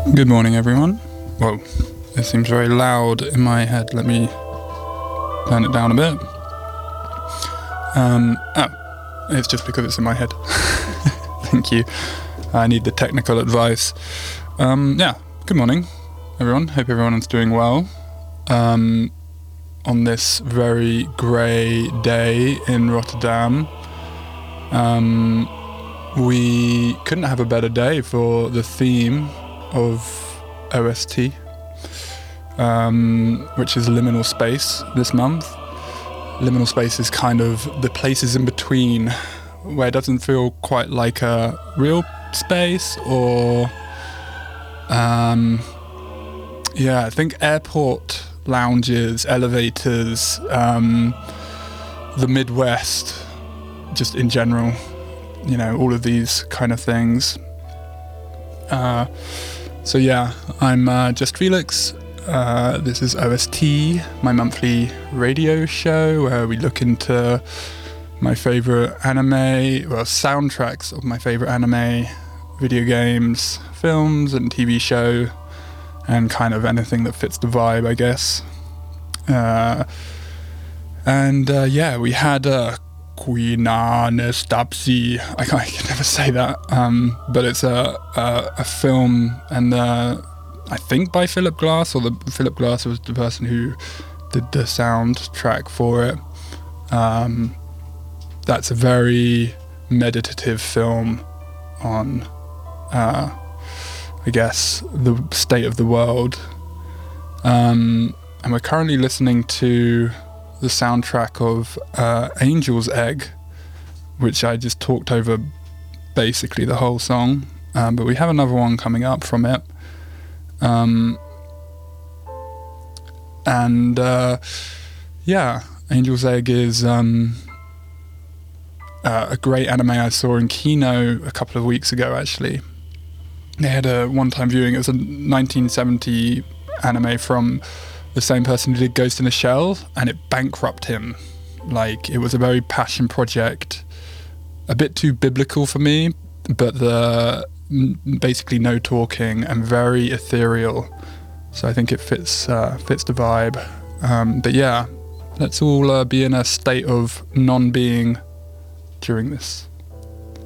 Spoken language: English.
Good morning, everyone. Whoa, it seems very loud in my head. Let me turn it down a bit. It's just because it's in my head. Thank you. I need the technical advice. Good morning, everyone. Hope everyone's doing well. On this very grey day in Rotterdam. We couldn't have a better day for the theme of OST, which is liminal space this month. Liminal space is kind of the places in between where it doesn't feel quite like a real space, or I think airport lounges, elevators, the Midwest, just in general, all of these kind of things. I'm Just Felix. This is OST, my monthly radio show where we look into my favourite soundtracks of my favourite anime, video games, films and TV show, and kind of anything that fits the vibe, I guess. We had Queenanestapsi. I can never say that, but it's a film, and I think by Philip Glass, or Philip Glass was the person who did the soundtrack for it. That's a very meditative film on, I guess, the state of the world. And we're currently listening to the soundtrack of Angel's Egg, which I just talked over basically the whole song, but we have another one coming up from it. Angel's Egg is a great anime I saw in Kino a couple of weeks ago, actually. They had a one-time viewing. It was a 1970 anime from the same person who did Ghost in a Shell, and it bankrupted him. Like, it was a very passion project, a bit too biblical for me, but basically no talking and very ethereal. So I think it fits the vibe. Let's all be in a state of non-being during this.